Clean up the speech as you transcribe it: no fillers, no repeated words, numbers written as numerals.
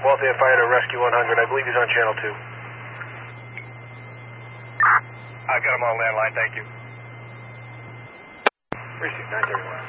Waltham Fighter, Rescue 100. I believe he's on channel 2. I got him on landline, thank you. Receive 931.